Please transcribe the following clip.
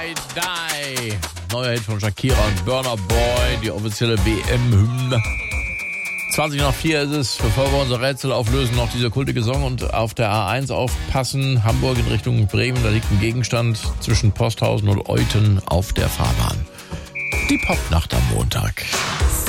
Die. Neuer Hit von Shakira und Burna Boy, die offizielle WM-Hymne. 4:20 ist es, bevor wir unser Rätsel auflösen, noch dieser kultige Song und auf der A1 aufpassen. Hamburg in Richtung Bremen, da liegt ein Gegenstand zwischen Posthausen und Euthen auf der Fahrbahn. Die Popnacht am Montag.